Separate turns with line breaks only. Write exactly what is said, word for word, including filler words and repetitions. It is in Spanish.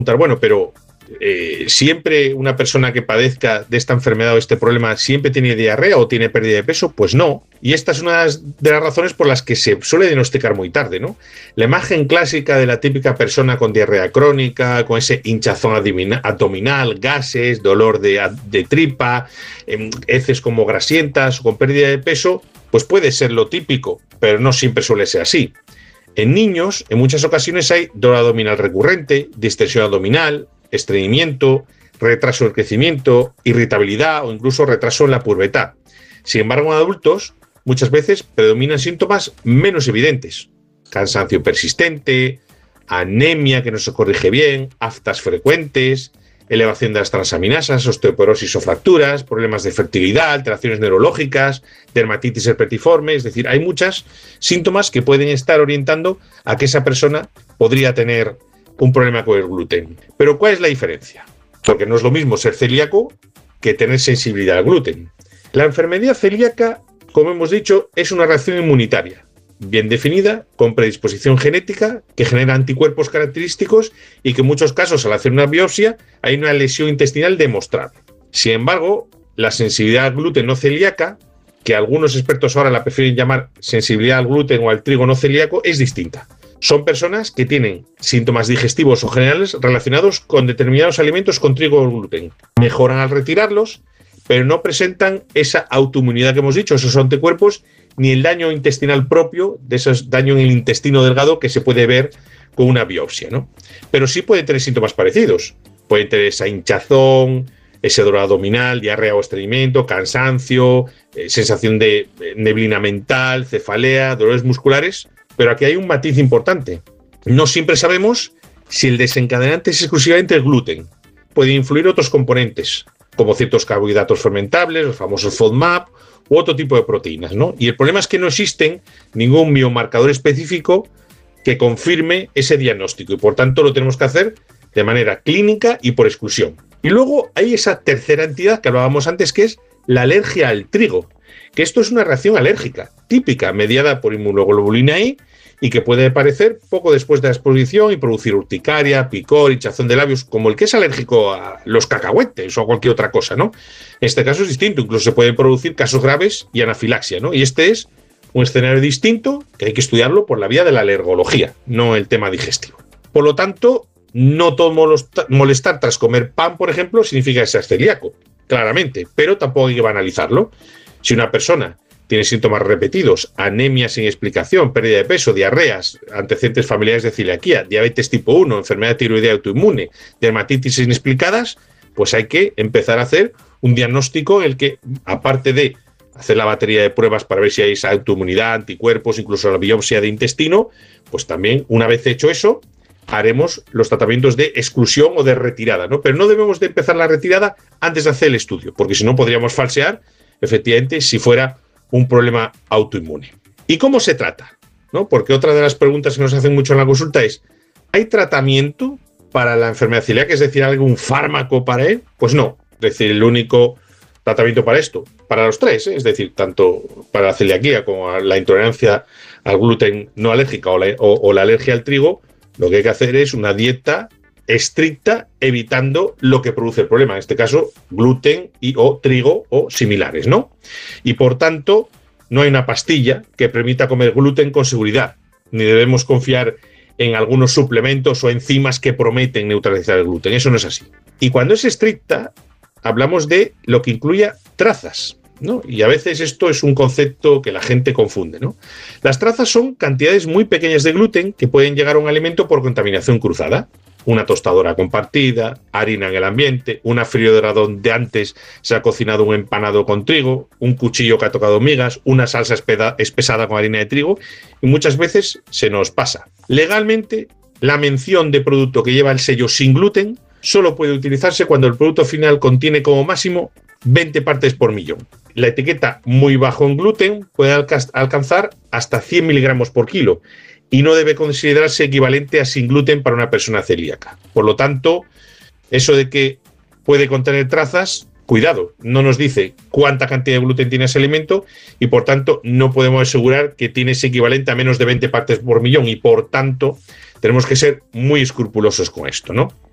Bueno, pero eh, ¿siempre una persona que padezca de esta enfermedad o este problema siempre tiene diarrea o tiene pérdida de peso? Pues no. Y esta es una de las razones por las que se suele diagnosticar muy tarde, ¿no? La imagen clásica de la típica persona con diarrea crónica, con ese hinchazón abdominal, gases, dolor de, de tripa, heces como grasientas o con pérdida de peso, pues puede ser lo típico, pero no siempre suele ser así. En niños, en muchas ocasiones hay dolor abdominal recurrente, distensión abdominal, estreñimiento, retraso del crecimiento, irritabilidad o incluso retraso en la pubertad. Sin embargo, en adultos, muchas veces predominan síntomas menos evidentes. Cansancio persistente, anemia que no se corrige bien, aftas frecuentes, elevación de las transaminasas, osteoporosis o fracturas, problemas de fertilidad, alteraciones neurológicas, dermatitis herpetiforme. Es decir, hay muchos síntomas que pueden estar orientando a que esa persona podría tener un problema con el gluten. Pero ¿cuál es la diferencia? Porque no es lo mismo ser celíaco que tener sensibilidad al gluten. La enfermedad celíaca, como hemos dicho, es una reacción inmunitaria bien definida, con predisposición genética, que genera anticuerpos característicos y que en muchos casos, al hacer una biopsia, hay una lesión intestinal demostrable. Sin embargo, la sensibilidad al gluten no celíaca, que algunos expertos ahora la prefieren llamar sensibilidad al gluten o al trigo no celíaco, es distinta. Son personas que tienen síntomas digestivos o generales relacionados con determinados alimentos con trigo o gluten. Mejoran al retirarlos, pero no presentan esa autoinmunidad que hemos dicho, esos anticuerpos, ni el daño intestinal propio, de esos daño en el intestino delgado que se puede ver con una biopsia, ¿no? Pero sí pueden tener síntomas parecidos. Pueden tener esa hinchazón, ese dolor abdominal, diarrea o estreñimiento, cansancio, eh, sensación de eh, neblina mental, cefalea, dolores musculares. Pero aquí hay un matiz importante. No siempre sabemos si el desencadenante es exclusivamente el gluten. Pueden influir otros componentes, como ciertos carbohidratos fermentables, los famosos FODMAP, u otro tipo de proteínas, ¿no? Y el problema es que no existen ningún biomarcador específico que confirme ese diagnóstico y por tanto lo tenemos que hacer de manera clínica y por exclusión. Y luego hay esa tercera entidad que hablábamos antes, que es la alergia al trigo, que esto es una reacción alérgica típica mediada por inmunoglobulina I y que puede aparecer poco después de la exposición y producir urticaria, picor, hinchazón de labios, como el que es alérgico a los cacahuetes o a cualquier otra cosa, ¿no? En este caso es distinto, incluso se pueden producir casos graves y anafilaxia, ¿no? Y este es un escenario distinto que hay que estudiarlo por la vía de la alergología, no el tema digestivo. Por lo tanto, no todo molestar tras comer pan, por ejemplo, significa que seas celíaco, claramente, pero tampoco hay que banalizarlo. Si una persona tiene síntomas repetidos, anemia sin explicación, pérdida de peso, diarreas, antecedentes familiares de celiaquía, diabetes tipo uno, enfermedad tiroidea autoinmune, dermatitis inexplicadas, pues hay que empezar a hacer un diagnóstico en el que, aparte de hacer la batería de pruebas para ver si hay esa autoinmunidad, anticuerpos, incluso la biopsia de intestino, pues también, una vez hecho eso, haremos los tratamientos de exclusión o de retirada, ¿no? Pero no debemos de empezar la retirada antes de hacer el estudio, porque si no podríamos falsear, efectivamente, si fuera un problema autoinmune. ¿Y cómo se trata? ¿No? Porque otra de las preguntas que nos hacen mucho en la consulta es, ¿hay tratamiento para la enfermedad celíaca? Es decir, ¿algún fármaco para él? Pues no. Es decir, el único tratamiento para esto, para los tres, ¿eh? Es decir, tanto para la celiaquía como la intolerancia al gluten no alérgica o la, o, o la alergia al trigo, lo que hay que hacer es una dieta estricta, evitando lo que produce el problema, en este caso gluten y o trigo o similares, ¿no? Y por tanto, no hay una pastilla que permita comer gluten con seguridad, ni debemos confiar en algunos suplementos o enzimas que prometen neutralizar el gluten, eso no es así. Y cuando es estricta, hablamos de lo que incluya trazas, ¿no? Y a veces esto es un concepto que la gente confunde, ¿no? Las trazas son cantidades muy pequeñas de gluten que pueden llegar a un alimento por contaminación cruzada. Una tostadora compartida, harina en el ambiente, una friolera donde antes se ha cocinado un empanado con trigo, un cuchillo que ha tocado migas, una salsa espesada con harina de trigo, y muchas veces se nos pasa. Legalmente, la mención de producto que lleva el sello sin gluten solo puede utilizarse cuando el producto final contiene como máximo veinte partes por millón. La etiqueta muy bajo en gluten puede alca- alcanzar hasta cien miligramos por kilo, y no debe considerarse equivalente a sin gluten para una persona celíaca. Por lo tanto, eso de que puede contener trazas, cuidado, no nos dice cuánta cantidad de gluten tiene ese alimento y por tanto no podemos asegurar que tiene ese equivalente a menos de veinte partes por millón y por tanto tenemos que ser muy escrupulosos con esto, ¿no?